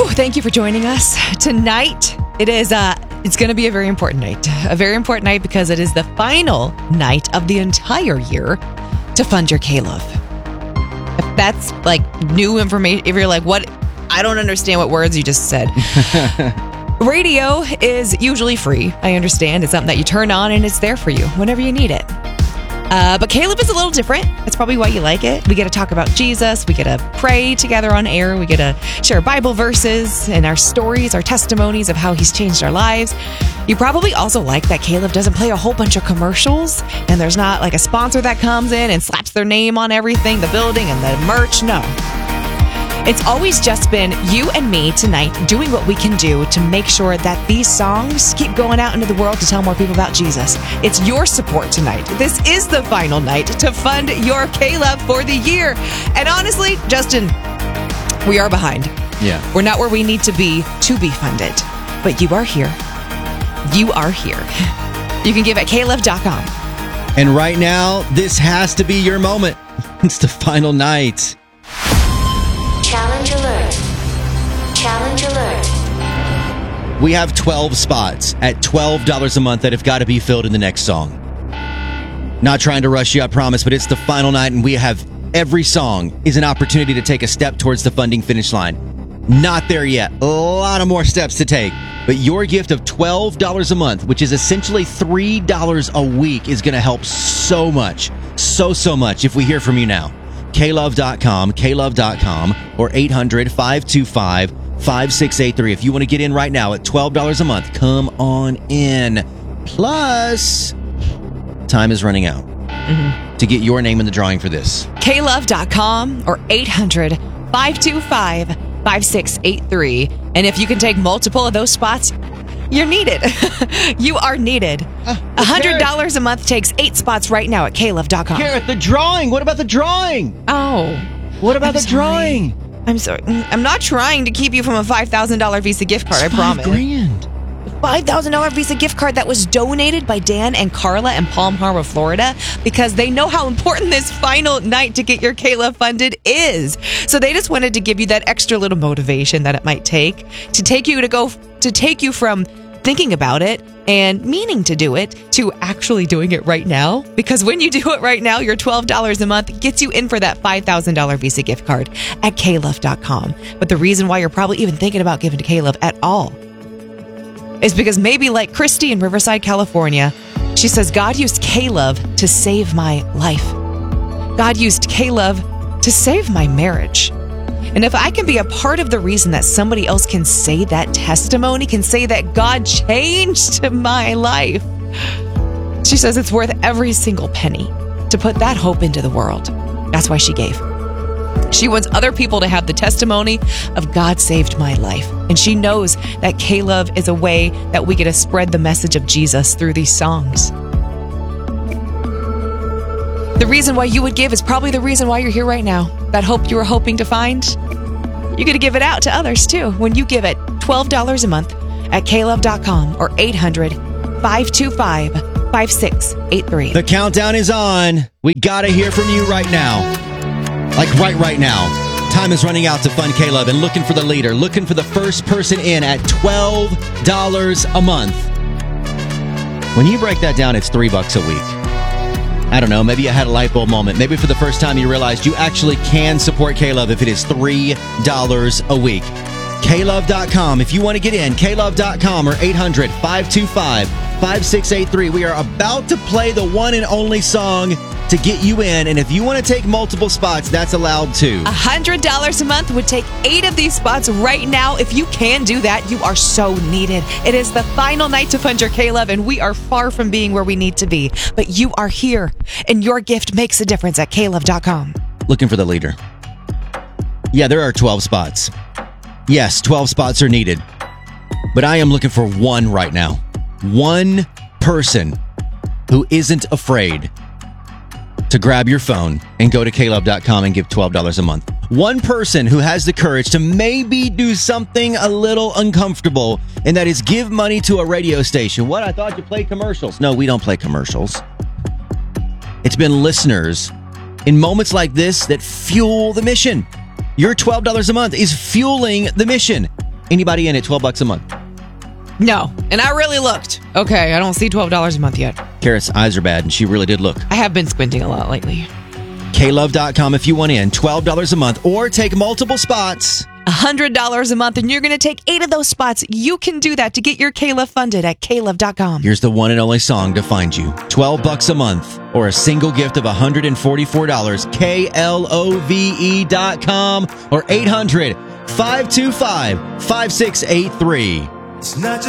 thank you for joining us tonight. It's going to be a very important night. A very important night because it is the final night of the entire year to fund your K-Love. If that's like new information, if you're like, what? I don't understand what words you just said. Radio is usually free. I understand. It's something that you turn on and it's there for you whenever you need it. But K-Love is a little different. That's probably why you like it. We get to talk about Jesus. We get to pray together on air. We get to share Bible verses and our stories, our testimonies of how he's changed our lives. You probably also like that K-Love doesn't play a whole bunch of commercials and there's not like a sponsor that comes in and slaps their name on everything, the building and the merch. No. It's always just been you and me tonight doing what we can do to make sure that these songs keep going out into the world to tell more people about Jesus. It's your support tonight. This is the final night to fund your K-Love for the year. And honestly, Justin, we are behind. Yeah. We're not where we need to be funded. But you are here. You are here. You can give at klove.com. And right now, this has to be your moment. It's the final night. Challenge alert. Challenge alert. We have 12 spots at $12 a month that have got to be filled in the next song. Not trying to rush you, I promise, but it's the final night and we have every song is an opportunity to take a step towards the funding finish line. Not there yet. A lot of more steps to take. But your gift of $12 a month, which is essentially $3 a week, is going to help so much. So much if we hear from you now. klove.com, or 800-525-5683. If you want to get in right now at $12 a month, come on in. Plus, time is running out to get your name in the drawing for this. klove.com or 800-525-5683. And if you can take multiple of those spots, you're needed. You are needed. $100 a month takes 8 spots right now at klove.com. Garrett, the drawing. What about the drawing? Oh. What about the drawing? I'm sorry. I'm not trying to keep you from a $5,000 Visa gift card, I promise. $5,000. $5,000 Visa gift card that was donated by Dan and Carla in Palm Harbor, Florida, because they know how important this final night to get your K-Love funded is. So they just wanted to give you that extra little motivation that it might take to take you from thinking about it and meaning to do it to actually doing it right now. Because when you do it right now, your $12 a month gets you in for that $5,000 Visa gift card at klove.com. But the reason why you're probably even thinking about giving to K-Love at all is because maybe like Christy in Riverside, California, she says, God used K-Love to save my life. God used K-Love to save my marriage. And if I can be a part of the reason that somebody else can say that testimony, can say that God changed my life, she says it's worth every single penny to put that hope into the world. That's why she gave. She wants other people to have the testimony of God saved my life. And she knows that K-Love is a way that we get to spread the message of Jesus through these songs. The reason why you would give is probably the reason why you're here right now. That hope you were hoping to find, you get to give it out to others too. When you give it $12 a month at klove.com or 800-525-5683. The countdown is on. We got to hear from you right now. Like right now. Time is running out to fund K-Love and looking for the leader, looking for the first person in at $12 a month. When you break that down, it's $3 a week. I don't know, maybe you had a light bulb moment. Maybe for the first time you realized you actually can support K-Love if it is $3 a week. klove.com. If you want to get in, klove.com or 800-525-5683. We are about to play the one and only song to get you in. And if you want to take multiple spots, that's allowed too. $100 a month would take 8 of these spots right now. If you can do that, you are so needed. It is the final night to fund your K-Love, and we are far from being where we need to be. But you are here, and your gift makes a difference at klove.com. Looking for the leader. Yeah, there are 12 spots. Yes, 12 spots are needed. But I am looking for one right now. One person who isn't afraid to grab your phone and go to klove.com and give $12 a month. One person who has the courage to maybe do something a little uncomfortable, and that is give money to a radio station. What? I thought you played commercials. No, we don't play commercials. It's been listeners in moments like this that fuel the mission. Your $12 a month is fueling the mission. Anybody in at $12 a month? No. And I really looked. Okay, I don't see $12 a month yet. Kara's eyes are bad, and she really did look. I have been squinting a lot lately. KLove.com if you want in. $12 a month, or take multiple spots. $100 a month, and you're going to take 8 of those spots. You can do that to get your Kayla funded at KLove.com. Here's the one and only song to find you. $12 a month, or a single gift of $144. KLOVE.com or 800-525-5683. It's not just